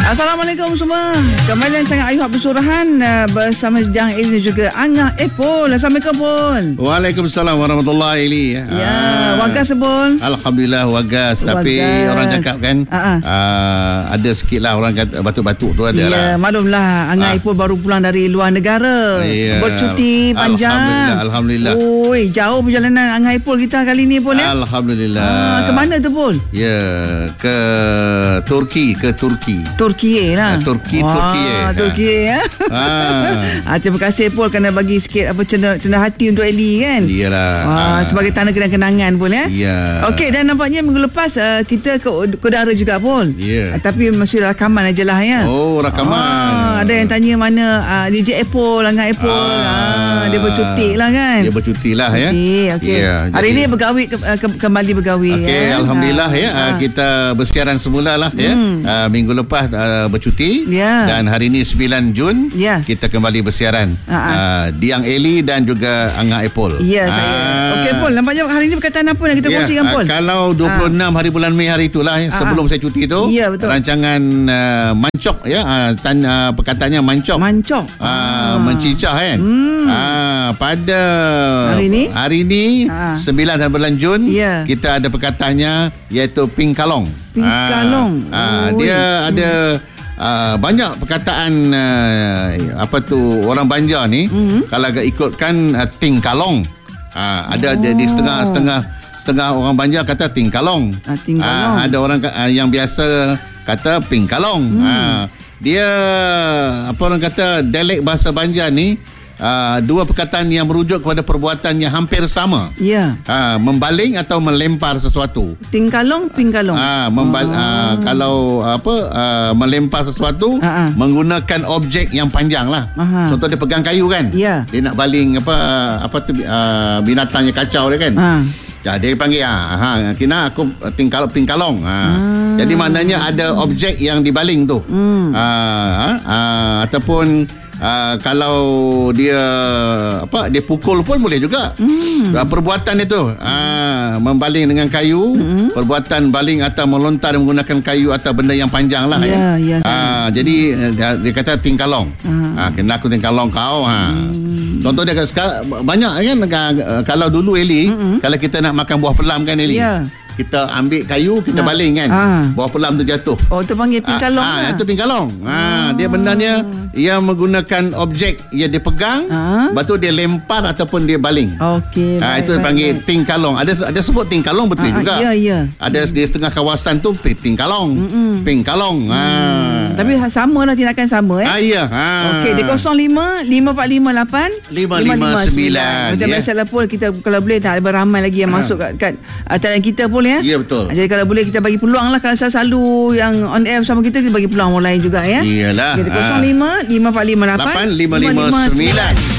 Assalamualaikum semua. Kembali sangat Ayuh Abdul Surahan bersama Jang Eli juga Angah Epol. Assalamualaikum Pol. Waalaikumsalam warahmatullahi wabarakatuh. Ya, wagas Pol. Alhamdulillah wagas. Tapi orang cakap kan ada sikit lah orang kata batuk-batuk tu ada lah. Ya, maklumlah Angah Epol baru pulang dari luar negara. Bercuti panjang. Alhamdulillah. Oi, jauh perjalanan Angah Epol kita kali ni Pol ya. Alhamdulillah. Ke mana tu Pol? Ya, ke Turki. Turki lah. Turki ya. Terima kasih Pol kerana bagi sikit cendah hati untuk Eli kan. Iyalah. Sebagai tanda kenang-kenangan Pol ya. Ya. Okey, dan nampaknya minggu lepas kita ke udara juga Pol. Ya. Tapi masih rakaman aja lah ya. Oh, rakaman. Ada yang tanya mana DJ Apple, Angah Apple. Dia bercuti lah kan. Dia bercuti lah ya. Okey. Ya, hari ini bergawi kembali bergawi. Okey, alhamdulillah ya. Kita bersiaran semula lah ya. Minggu lepas bercuti dan hari ini 9 Jun kita kembali bersiaran. Diang Eli dan juga Angah Epol. Ya, saya. Okey Pol, nampaknya hari ini perkataan apa yang kita kongsikan Pol? Kalau 26 hari bulan Mei hari itulah sebelum saya cuti tu, rancangan mancok ya, perkataannya mancok. Mencicah kan. Pada hari ini 9 bulan Jun kita ada perkataannya iaitu pingkalong. Dia ada banyak perkataan orang Banjar ni kalau ikutkan tingkalong. Ada di setengah orang Banjar kata tingkalong. Ada orang yang biasa kata pingkalong. Dia orang kata dialek bahasa Banjar ni dua perkataan yang merujuk kepada perbuatan yang hampir sama. Membaling atau melempar sesuatu. Pingkalong. Kalau melempar sesuatu menggunakan objek yang panjang lah. Contoh dia pegang kayu kan. Dia nak baling binatang yang kacau dia kan. Dia panggil kena aku pingkalong. Jadi maknanya ada objek yang dibaling tu. Ataupun kalau dia dia pukul pun boleh juga. Perbuatan itu membaling dengan kayu, perbuatan baling atau melontar menggunakan kayu atau benda yang panjang lah. Jadi dia kata tingkalong. Kena aku tingkalong kau. Contoh dia banyak kan. Kalau dulu Eli, kalau kita nak makan buah pelam kan Eli, kita ambil kayu, kita baling kan, buah pelam tu jatuh. Itu panggil pingkalong. Itu pingkalong. Dia benarnya ia menggunakan objek yang dia pegang, lepas tu dia lempar ataupun dia baling. Itu panggil tingkalong. Ada sebut tingkalong betul juga. Ada di setengah kawasan tu pingkalong. Pingkalong. Tapi sama lah, tindakan sama Okey, di 05 545 559. Macam biasalah Pol, kita kalau boleh tak beramai lagi yang masuk kat talian kita Pol ya. Ya betul. Jadi kalau boleh kita bagi peluang lah. Kalau selalu yang on air bersama kita bagi peluang orang lain juga ya. Iyalah. Jadi 05 545 8 559.